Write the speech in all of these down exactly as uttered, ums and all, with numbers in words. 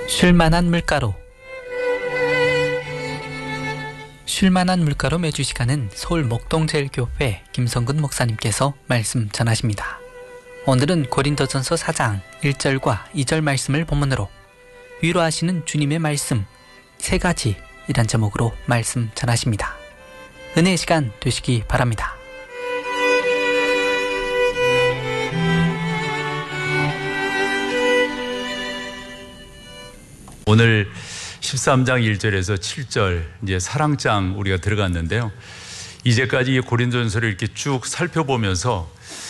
쉴만한 물가로. 쉴만한 물가로 매주 시간은 서울 목동제일교회 김성근 목사님께서 말씀 전하십니다. 오늘은 고린도전서 사 장 일 절과 이 절 말씀을 본문으로 위로하시는 주님의 말씀 세 가지이란 제목으로 말씀 전하십니다. 은혜의 시간 되시기 바랍니다. 오늘 십삼 장 일 절에서 칠 절 이제 사랑장 우리가 들어갔는데요. 이제까지 고린도전서를 이렇게 쭉 살펴보면서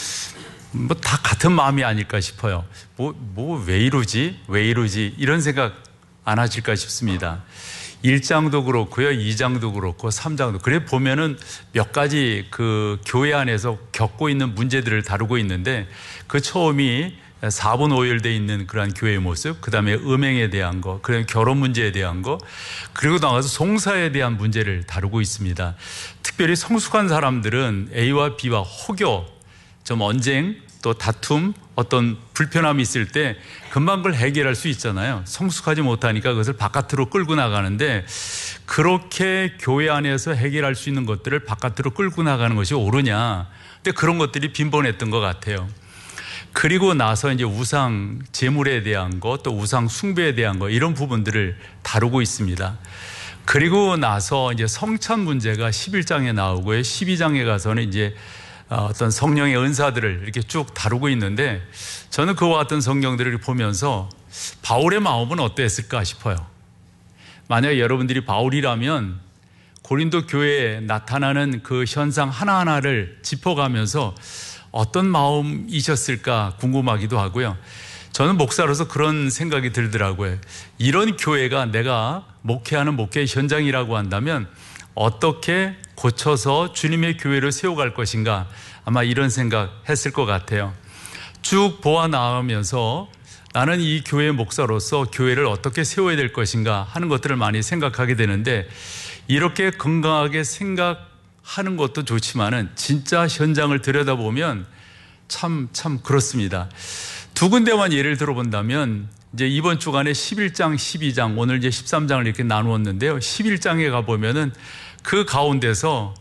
뭐 다 같은 마음이 아닐까 싶어요. 뭐 뭐 왜 이러지? 왜 이러지? 이런 생각 안 하실까 싶습니다. 일 장도 그렇고요. 이 장도 그렇고 삼 장도. 그래 보면은 몇 가지 그 교회 안에서 겪고 있는 문제들을 다루고 있는데 그 처음이 사분오열되어 있는 그러한 교회의 모습, 그 다음에 음행에 대한 거, 그다음에 결혼 문제에 대한 거, 그리고 나가서 송사에 대한 문제를 다루고 있습니다. 특별히 성숙한 사람들은 A와 B와 혹여 좀 언쟁 또 다툼 어떤 불편함이 있을 때 금방 그걸 해결할 수 있잖아요. 성숙하지 못하니까 그것을 바깥으로 끌고 나가는데 그렇게 교회 안에서 해결할 수 있는 것들을 바깥으로 끌고 나가는 것이 옳으냐. 근데 그런 것들이 빈번했던 것 같아요. 그리고 나서 이제 우상 제물에 대한 것, 또 우상 숭배에 대한 것, 이런 부분들을 다루고 있습니다. 그리고 나서 이제 성찬 문제가 십일 장에 나오고요. 십이 장에 가서는 이제 어떤 성령의 은사들을 이렇게 쭉 다루고 있는데 저는 그와 같은 성경들을 보면서 바울의 마음은 어땠을까 싶어요. 만약에 여러분들이 바울이라면 고린도 교회에 나타나는 그 현상 하나하나를 짚어가면서 어떤 마음이셨을까 궁금하기도 하고요. 저는 목사로서 그런 생각이 들더라고요. 이런 교회가 내가 목회하는 목회 현장이라고 한다면 어떻게 고쳐서 주님의 교회를 세워갈 것인가, 아마 이런 생각 했을 것 같아요. 쭉 보아 나가면서 나는 이 교회 목사로서 교회를 어떻게 세워야 될 것인가 하는 것들을 많이 생각하게 되는데, 이렇게 건강하게 생각 하는 것도 좋지만은 진짜 현장을 들여다보면 참, 참 그렇습니다. 두 군데만 예를 들어본다면 이제 이번 주간에 십일 장, 십이 장, 오늘 이제 십삼 장을 이렇게 나누었는데요. 십일 장에 가보면은 그 가운데서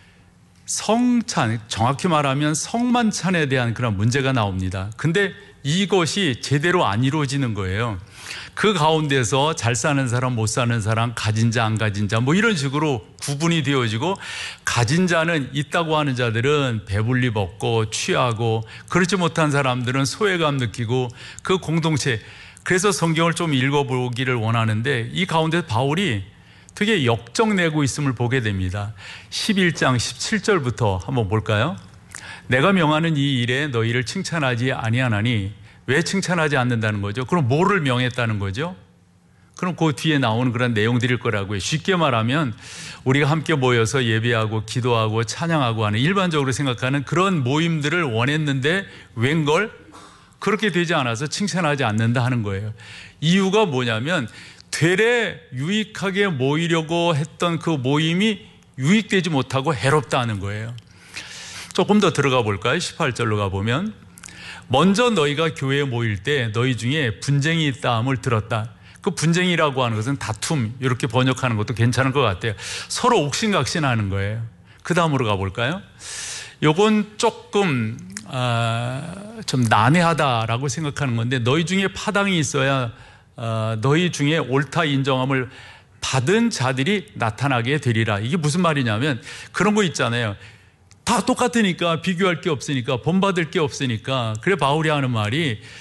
성찬, 정확히 말하면 성만찬에 대한 그런 문제가 나옵니다. 근데 이것이 제대로 안 이루어지는 거예요. 그 가운데서 잘 사는 사람, 못 사는 사람, 가진 자, 안 가진 자, 뭐 이런 식으로 구분이 되어지고, 가진 자는 있다고 하는 자들은 배불리 먹고 취하고, 그렇지 못한 사람들은 소외감 느끼고, 그 공동체. 그래서 성경을 좀 읽어보기를 원하는데, 이 가운데 바울이 되게 역정내고 있음을 보게 됩니다. 십일 장 십칠 절부터 한번 볼까요? 내가 명하는 이 일에 너희를 칭찬하지 아니하나니. 왜 칭찬하지 않는다는 거죠? 그럼 뭐를 명했다는 거죠? 그럼 그 뒤에 나오는 그런 내용들일 거라고요. 쉽게 말하면 우리가 함께 모여서 예배하고 기도하고 찬양하고 하는 일반적으로 생각하는 그런 모임들을 원했는데 웬걸 그렇게 되지 않아서 칭찬하지 않는다 하는 거예요. 이유가 뭐냐면 되레 유익하게 모이려고 했던 그 모임이 유익되지 못하고 해롭다 하는 거예요. 조금 더 들어가 볼까요? 십팔 절로 가보면, 먼저 너희가 교회에 모일 때 너희 중에 분쟁이 있다함을 들었다. 그 분쟁이라고 하는 것은 다툼, 이렇게 번역하는 것도 괜찮을 것 같아요. 서로 옥신각신하는 거예요. 그 다음으로 가볼까요? 요건 조금 아, 좀 난해하다라고 생각하는 건데, 너희 중에 파당이 있어야 아, 너희 중에 옳다 인정함을 받은 자들이 나타나게 되리라. 이게 무슨 말이냐면 그런 거 있잖아요. 다 똑같으니까 비교할 게 없으니까 본받을 게 없으니까. 그래 바울이 하는 말이